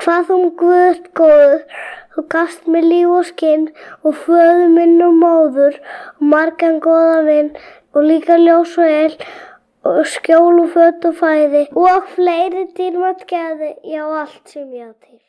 Hvað þú Guð góður, þú gafst mér líf og skinn og föður minn og móður og margan góðan vin og líka ljós og el og skjól og föt og fæði og fleiri dýrmæt gæði, já allt sem ég á til.